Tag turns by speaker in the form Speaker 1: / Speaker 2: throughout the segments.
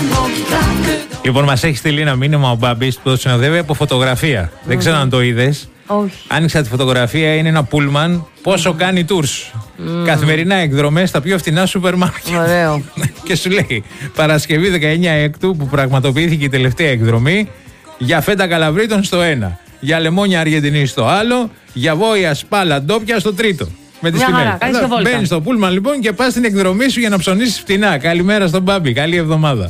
Speaker 1: Λοιπόν, μας έχει στείλει ένα μήνυμα ο Μπάμπης που το συνοδεύει από φωτογραφία. Δεν ξέρω αν το είδες.
Speaker 2: Όχι.
Speaker 1: Άνοιξα τη φωτογραφία, είναι ένα πούλμαν. Πόσο κάνει τουρς. Καθημερινά εκδρομές στα πιο φθηνά σούπερ μάρκετ.
Speaker 2: Ωραίο.
Speaker 1: Και σου λέει Παρασκευή 19 Έκτου που πραγματοποιήθηκε η τελευταία εκδρομή. Για φέτα καλαβρίτων στο ένα. Για λεμόνια Αργεντινή στο άλλο. Για βόηα σπάλα ντόπια στο τρίτο. Με τις τιμές. Μπαίνεις στο πούλμαν λοιπόν και πας στην εκδρομή σου για να ψωνίσεις φτηνά. Καλημέρα στον Μπάμπη. Καλή εβδομάδα.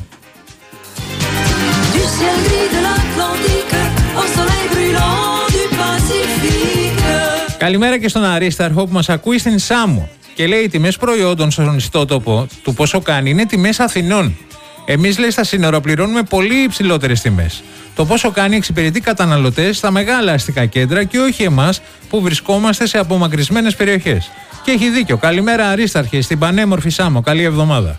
Speaker 1: Καλημέρα και στον Αρίσταρχο που μας ακούει στην Σάμο και λέει: οι τιμές προϊόντων στον ιστότοπο του πόσο κάνει είναι τιμές Αθηνών. Εμείς, λέει, στα σύνορα πληρώνουμε πολύ υψηλότερες τιμές. Το πόσο κάνει εξυπηρετεί καταναλωτές στα μεγάλα αστικά κέντρα και όχι εμάς που βρισκόμαστε σε απομακρυσμένες περιοχές. Και έχει δίκιο. Καλημέρα, Αρίσταρχε, στην πανέμορφη Σάμο. Καλή εβδομάδα.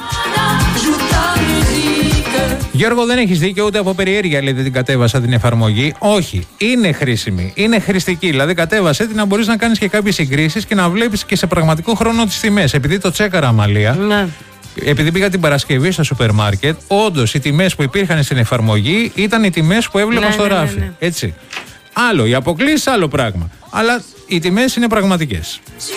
Speaker 1: Γιώργο, δεν έχεις δίκιο, ούτε από περιέργεια λέει δεν την κατέβασα την εφαρμογή. Όχι, είναι χρήσιμη, είναι χρηστική. Δηλαδή, κατέβασέ την να μπορείς να κάνεις και κάποιες συγκρίσεις και να βλέπεις και σε πραγματικό χρόνο τις τιμές. Επειδή το τσέκαρα, Αμαλία, ναι. Επειδή πήγα την Παρασκευή στο σούπερ μάρκετ, όντως οι τιμές που υπήρχαν στην εφαρμογή ήταν οι τιμές που έβλεπα στο ράφι. Ναι. Έτσι. Άλλο, οι αποκλήσεις, άλλο πράγμα. Αλλά οι τιμές είναι πραγματικές.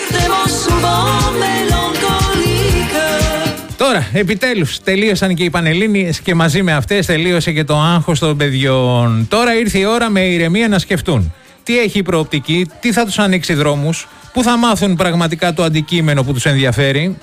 Speaker 1: Τώρα, επιτέλους, τελείωσαν και οι Πανελλήνιες και μαζί με αυτές τελείωσε και το άγχος των παιδιών. Τώρα ήρθε η ώρα με ηρεμία να σκεφτούν. Τι έχει η προοπτική, τι θα τους ανοίξει δρόμους, πού θα μάθουν πραγματικά το αντικείμενο που τους ενδιαφέρει.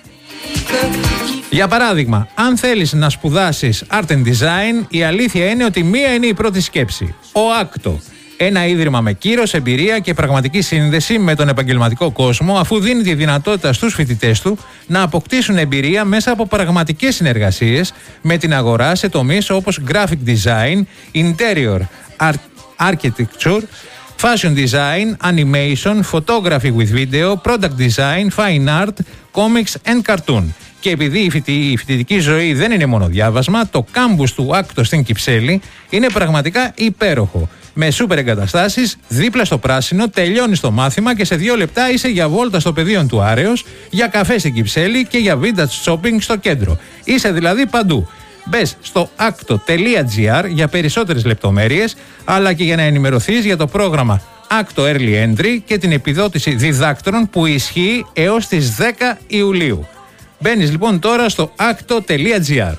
Speaker 1: Για παράδειγμα, αν θέλεις να σπουδάσεις Art and Design, η αλήθεια είναι ότι μία είναι η πρώτη σκέψη. Ο Άκτο. Ένα ίδρυμα με κύρος, εμπειρία και πραγματική σύνδεση με τον επαγγελματικό κόσμο, αφού δίνει τη δυνατότητα στους φοιτητές του να αποκτήσουν εμπειρία μέσα από πραγματικές συνεργασίες με την αγορά σε τομείς όπως graphic design, interior architecture, fashion design, animation, photography with video, product design, fine art, comics and cartoon. Και επειδή η φοιτητική ζωή δεν είναι μόνο διάβασμα, το κάμπους του Άκτο στην Κυψέλη είναι πραγματικά υπέροχο. Με σούπερ εγκαταστάσεις, δίπλα στο πράσινο, τελειώνεις το μάθημα και σε 2 λεπτά είσαι για βόλτα στο πεδίο του Άρεως, για καφέ στην Κυψέλη και για vintage shopping στο κέντρο. Είσαι δηλαδή παντού. Μπες στο acto.gr για περισσότερες λεπτομέρειες, αλλά και για να ενημερωθείς για το πρόγραμμα Acto Early Entry και την επιδότηση διδάκτρων που ισχύει έως τις 10 Ιουλίου. Μπαίνεις λοιπόν τώρα στο acto.gr.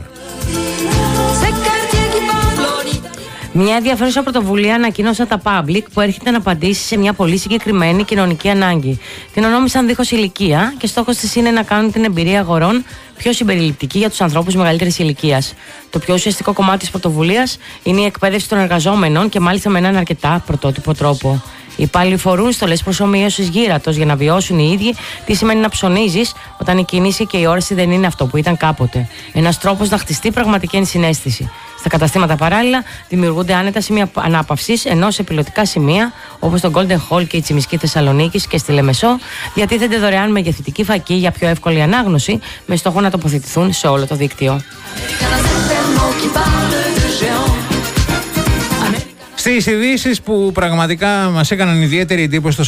Speaker 2: Μια ενδιαφέρουσα πρωτοβουλία ανακοίνωσαν τα Public που έρχεται να απαντήσει σε μια πολύ συγκεκριμένη κοινωνική ανάγκη. Την ονόμασαν δίχως ηλικία και στόχος της είναι να κάνουν την εμπειρία αγορών πιο συμπεριληπτική για τους ανθρώπους μεγαλύτερης ηλικίας. Το πιο ουσιαστικό κομμάτι της πρωτοβουλίας είναι η εκπαίδευση των εργαζόμενων και μάλιστα με έναν αρκετά πρωτότυπο τρόπο. Οι υπάλληλοι φορούν στολές προσομοίωσης γύρατος για να βιώσουν οι ίδιοι τι σημαίνει να ψωνίζεις όταν η κίνηση και η όραση δεν είναι αυτό που ήταν κάποτε. Ένας τρόπος να χτιστεί πραγματική ενσυναίσθηση. Στα καταστήματα παράλληλα δημιουργούνται άνετα σημεία ανάπαυσης, ενώ σε πιλωτικά σημεία όπως το Golden Hall και η Τσιμισκή Θεσσαλονίκης και στη Λεμεσό διατίθενται δωρεάν μεγεθυντική φακή για πιο εύκολη ανάγνωση με στόχο να τοποθετηθούν σε όλο το δίκτυο.
Speaker 1: Στις ειδήσεις που πραγματικά μας έκαναν ιδιαίτερη εντύπωση